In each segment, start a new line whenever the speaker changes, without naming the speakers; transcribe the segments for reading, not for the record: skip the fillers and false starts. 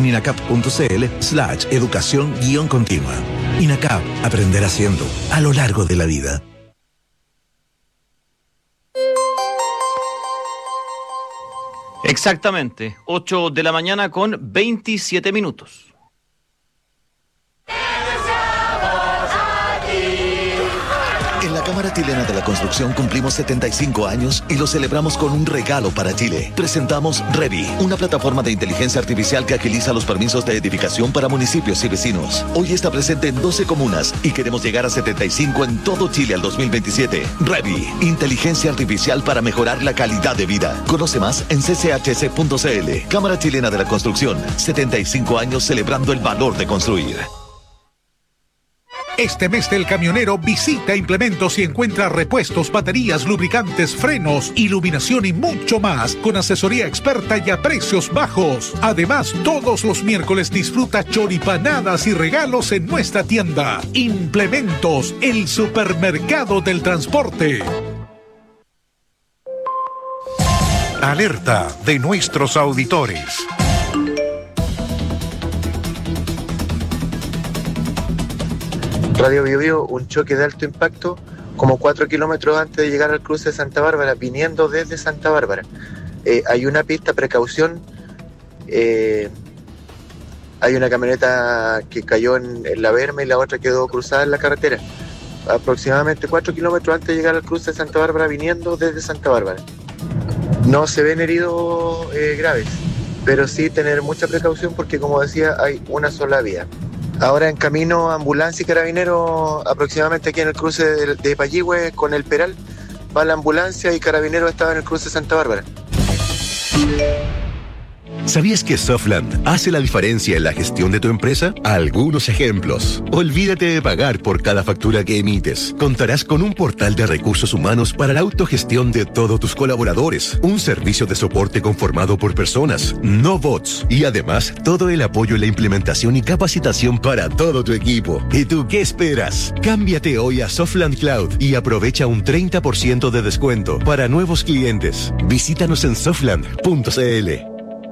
en inacap.cl/educación-continua. INACAP, aprender haciendo, a lo largo de la vida.
Exactamente, 8 de la mañana con 27 minutos.
En la Cámara Chilena de la Construcción cumplimos 75 años y lo celebramos con un regalo para Chile. Presentamos Revi, una plataforma de inteligencia artificial que agiliza los permisos de edificación para municipios y vecinos. Hoy está presente en 12 comunas y queremos llegar a 75 en todo Chile al 2027. Revi, inteligencia artificial para mejorar la calidad de vida. Conoce más en cchc.cl. Cámara Chilena de la Construcción, 75 años celebrando el valor de construir.
Este mes del camionero visita Implementos y encuentra repuestos, baterías, lubricantes, frenos, iluminación y mucho más con asesoría experta y a precios bajos. Además, todos los miércoles disfruta choripanadas y regalos en nuestra tienda. Implementos, el supermercado del transporte.
Alerta de nuestros auditores.
Radio Bio Bio, un choque de alto impacto como 4 kilómetros antes de llegar al cruce de Santa Bárbara, viniendo desde Santa Bárbara. Hay una pista, precaución. Hay una camioneta que cayó en la berma y la otra quedó cruzada en la carretera. Aproximadamente 4 kilómetros antes de llegar al cruce de Santa Bárbara, viniendo desde Santa Bárbara. No se ven heridos graves, pero sí tener mucha precaución porque, como decía, hay una sola vía. Ahora en camino ambulancia y carabinero, aproximadamente aquí en el cruce de Payihue con el Peral, va la ambulancia y carabinero estaba en el cruce de Santa Bárbara.
¿Sabías que Softland hace la diferencia en la gestión de tu empresa? Algunos ejemplos. Olvídate de pagar por cada factura que emites. Contarás con un portal de recursos humanos para la autogestión de todos tus colaboradores. Un servicio de soporte conformado por personas, no bots. Y además, todo el apoyo en la implementación y capacitación para todo tu equipo. ¿Y tú qué esperas? Cámbiate hoy a Softland Cloud y aprovecha un 30% de descuento para nuevos clientes. Visítanos en softland.cl.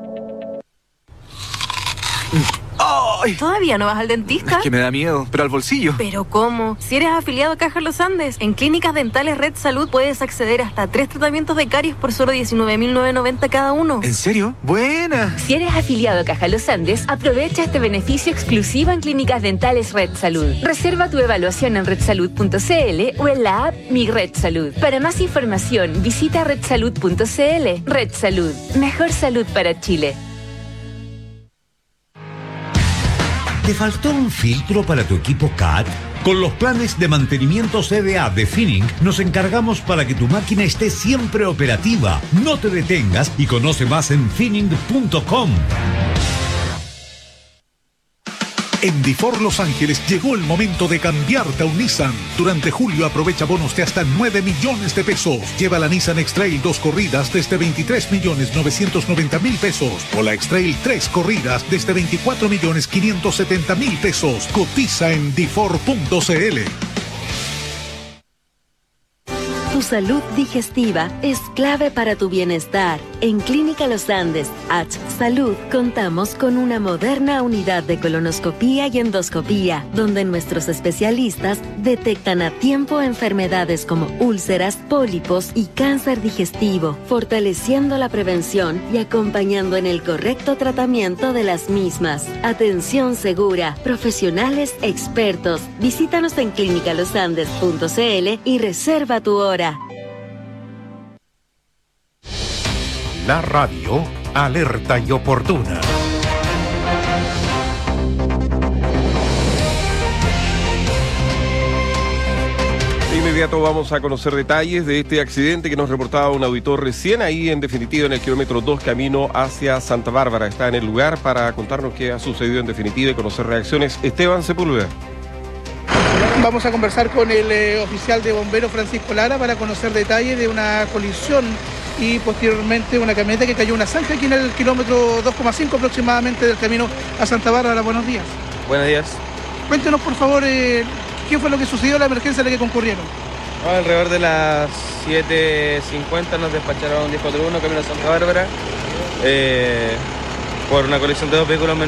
¡Ay! ¿Todavía no vas al dentista?
Es que me da miedo, pero al bolsillo.
¿Pero cómo? Si eres afiliado a Caja Los Andes, en Clínicas Dentales Red Salud puedes acceder hasta 3 tratamientos de caries por solo $19.990 cada uno.
¿En serio? ¡Buena!
Si eres afiliado a Caja Los Andes, aprovecha este beneficio exclusivo en Clínicas Dentales Red Salud. Reserva tu evaluación en redsalud.cl o en la app Mi Red Salud. Para más información, visita redsalud.cl. Red Salud. Mejor salud para Chile.
¿Te faltó un filtro para tu equipo CAT? Con los planes de mantenimiento CDA de Finning nos encargamos para que tu máquina esté siempre operativa. No te detengas y conoce más en finning.com.
En Difor Los Ángeles llegó el momento de cambiarte a un Nissan. Durante julio aprovecha bonos de hasta 9 millones de pesos. Lleva la Nissan X-Trail 2 corridas desde 23.990.000 pesos o la X-Trail 3 corridas desde 24.570.000 pesos. Cotiza en difor.cl.
Tu salud digestiva es clave para tu bienestar. En Clínica Los Andes, H Salud, contamos con una moderna unidad de colonoscopía y endoscopía, donde nuestros especialistas detectan a tiempo enfermedades como úlceras, pólipos y cáncer digestivo, fortaleciendo la prevención y acompañando en el correcto tratamiento de las mismas. Atención segura, profesionales expertos. Visítanos en clinicalosandes.cl y reserva tu hora.
La radio alerta y oportuna.
De inmediato vamos a conocer detalles de este accidente que nos reportaba un auditor recién ahí, en definitiva, en el kilómetro 2, camino hacia Santa Bárbara. Está en el lugar para contarnos qué ha sucedido en definitiva y conocer reacciones. Esteban Sepúlveda.
Vamos a conversar con el oficial de bomberos Francisco Lara para conocer detalles de una colisión y posteriormente una camioneta que cayó en una zanja aquí en el kilómetro 2,5 aproximadamente del camino a Santa Bárbara. Buenos días.
Buenos días.
Cuéntenos por favor qué fue lo que sucedió, la emergencia a la que concurrieron.
Alrededor de las 7:50 nos despacharon 1041 camino a Santa Bárbara por una colisión de dos vehículos